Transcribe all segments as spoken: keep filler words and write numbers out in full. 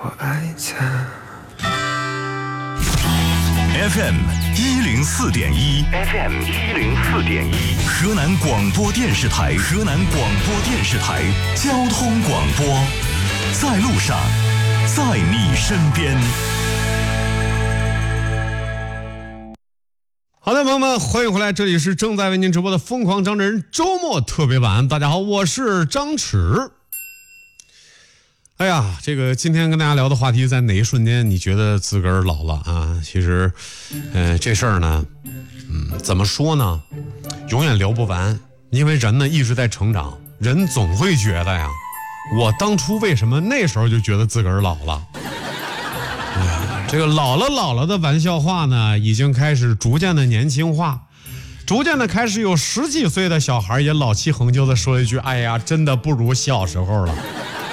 我爱他。 F M 一零四点一 ，F M 一零四点一，河南广播电视台，河南广播电视台交通广播，在路上，在你身边。 好的，朋友们，欢迎回来，这里是正在为您直播的疯狂张真人周末特别版。大家好，我是张弛。哎呀，这个今天跟大家聊的话题，在哪一瞬间你觉得自个儿老了啊？其实，呃，这事儿呢，嗯，怎么说呢，永远聊不完，因为人呢一直在成长，人总会觉得呀，我当初为什么那时候就觉得自个儿老了？哎，这个老了老了的玩笑话呢，已经开始逐渐的年轻化。逐渐的开始有十几岁的小孩也老气横秋的说一句：“哎呀，真的不如小时候了。”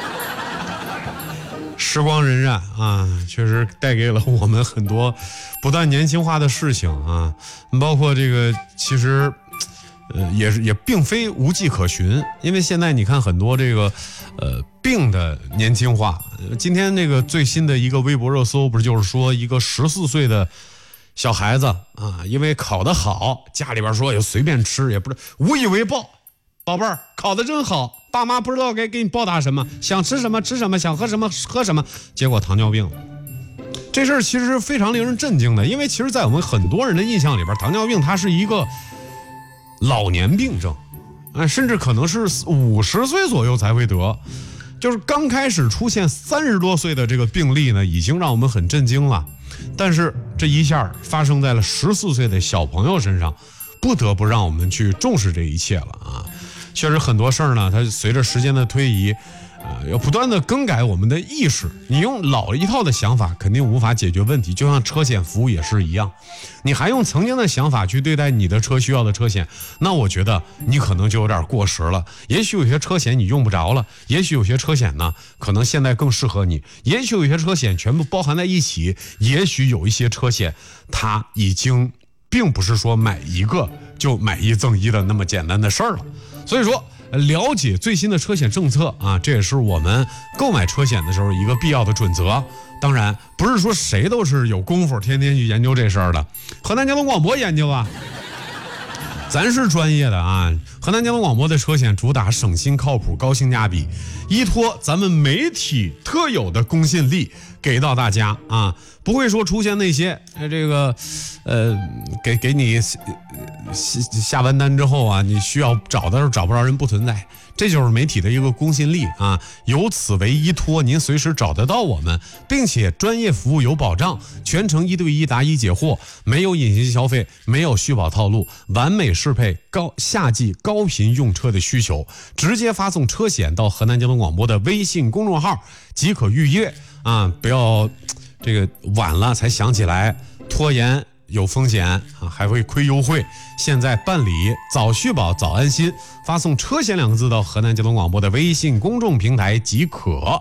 时光荏苒啊，确实带给了我们很多不断年轻化的事情啊，包括这个其实，呃，也是也并非无迹可寻，因为现在你看很多这个，呃，病的年轻化。今天这个最新的一个微博热搜，不是就是说一个十四岁的小孩子啊，因为考得好，家里边说也随便吃，也不是无以为报。宝贝儿，考得真好，爸妈不知道该给你报答什么，想吃什么吃什么，想喝什么喝什么，结果糖尿病了。这事儿其实非常令人震惊的，因为其实在我们很多人的印象里边，糖尿病它是一个老年病症，啊，甚至可能是五十岁左右才会得。就是刚开始出现三十多岁的这个病例呢，已经让我们很震惊了。但是这一下发生在了十四岁的小朋友身上，不得不让我们去重视这一切了啊。确实很多事儿呢，它随着时间的推移，呃，要不断的更改我们的意识。你用老一套的想法肯定无法解决问题，就像车险服务也是一样。你还用曾经的想法去对待你的车需要的车险，那我觉得你可能就有点过时了。也许有些车险你用不着了，也许有些车险呢，可能现在更适合你，也许有些车险全部包含在一起，也许有一些车险它已经并不是说买一个就买一赠一的那么简单的事儿了。所以说，了解最新的车险政策啊，这也是我们购买车险的时候一个必要的准则。当然，不是说谁都是有功夫天天去研究这事儿的。河南交通广播研究啊，咱是专业的啊。河南交通广播的车险主打省心、靠谱、高性价比，依托咱们媒体特有的公信力给到大家啊，不会说出现那些呃这个呃给给你下下完单之后啊，你需要找的时候找不着人，不存在。这就是媒体的一个公信力啊，由此为依托，您随时找得到我们，并且专业服务有保障，全程一对一答疑解惑，没有隐形消费，没有续保套路，完美适配高夏季高频用车的需求，直接发送车险到河南交通广播的微信公众号即可预约啊，不要这个晚了才想起来，拖延有风险啊，还会亏优惠。现在办理早续保早安心，发送车险两个字到河南交通广播的微信公众平台即可。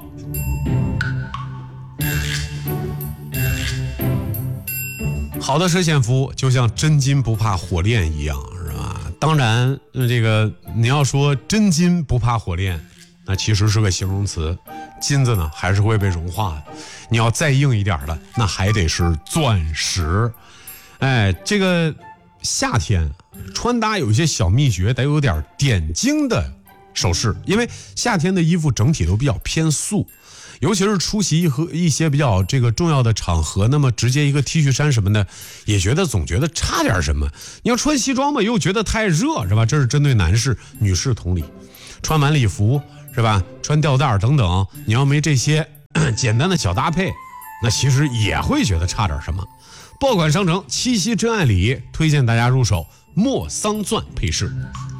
好的车险服务就像真金不怕火炼一样，是吧？当然，这个你要说真金不怕火炼，那其实是个形容词，金子呢还是会被融化的。你要再硬一点的，那还得是钻石。哎，这个夏天穿搭有一些小秘诀，得有点点睛的首饰，因为夏天的衣服整体都比较偏素，尤其是出席和一些比较这个重要的场合，那么直接一个 T 恤衫什么的，也觉得总觉得差点什么。你要穿西装嘛，又觉得太热，是吧？这是针对男士，女士同理。穿晚礼服是吧？穿吊带等等，你要没这些简单的小搭配，那其实也会觉得差点什么。爆款商城七夕真爱礼推荐大家入手莫桑钻配饰，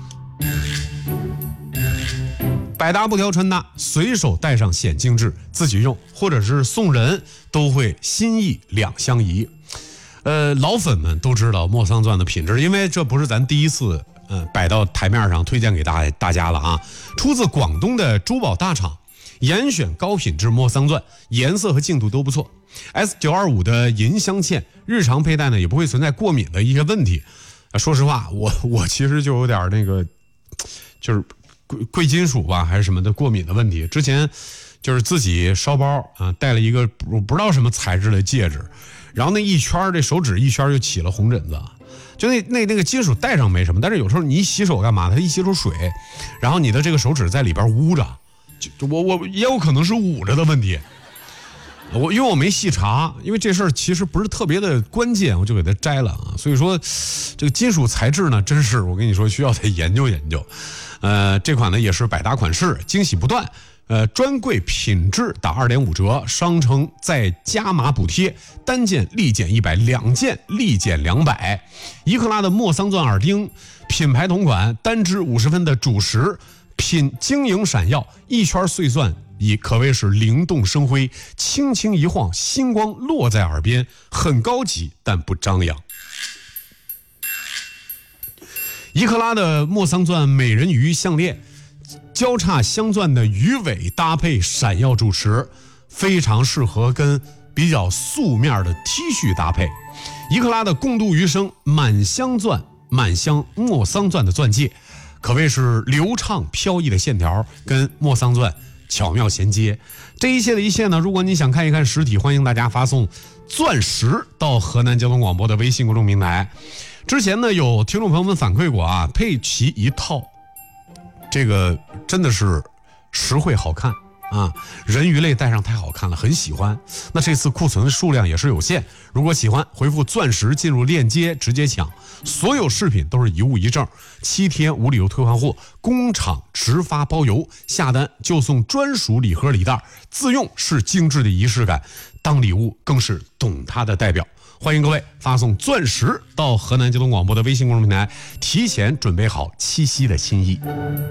百搭不挑穿搭，随手带上显精致，自己用或者是送人都会心意两相宜。呃，老粉们都知道莫桑钻的品质，因为这不是咱第一次呃摆到台面上推荐给大大家了啊，出自广东的珠宝大厂，严选高品质莫桑钻，颜色和净度都不错。S 九二五 的银镶嵌，日常佩戴呢也不会存在过敏的一些问题。啊、说实话，我我其实就有点那个，就是贵贵金属吧还是什么的过敏的问题。之前就是自己烧包啊，戴了一个不不知道什么材质的戒指，然后那一圈这手指一圈就起了红疹子。就那那那个金属戴上没什么，但是有时候你一洗手干嘛？它一吸出水，然后你的这个手指在里边捂着，就我我也有可能是捂着的问题。我因为我没细查，因为这事儿其实不是特别的关键，我就给它摘了啊。所以说，这个金属材质呢，真是我跟你说需要再研究研究。呃，这款呢也是百搭款式，惊喜不断。呃，专柜品质打 二点五 折，商城再加码补贴，单件立减一百，两件立减两百。一克拉的莫桑钻耳钉，品牌同款，单支五十分的主食，品晶莹闪耀，一圈碎钻已可谓是灵动生辉，轻轻一晃，星光落在耳边，很高级但不张扬。一克拉的莫桑钻美人鱼项链。交叉镶钻的鱼尾搭配闪耀主持，非常适合跟比较素面的 T 恤搭配。一克拉的共度余生满镶钻满镶莫桑钻的钻戒，可谓是流畅飘逸的线条跟莫桑钻巧妙衔接。这一切的一切呢，如果你想看一看实体，欢迎大家发送钻石到河南交通广播的微信公众平台。之前呢，有听众朋友们反馈过啊，配齐一套。这个真的是实惠好看啊，人鱼类戴上太好看了，很喜欢。那这次库存的数量也是有限，如果喜欢，回复钻石进入链接直接抢。所有饰品都是一物一证，七天无理由退换货，工厂直发包邮，下单就送专属礼盒礼袋，自用是精致的仪式感，当礼物更是懂它的代表。欢迎各位发送钻石到河南交通广播的微信公众平台，提前准备好七夕的心意。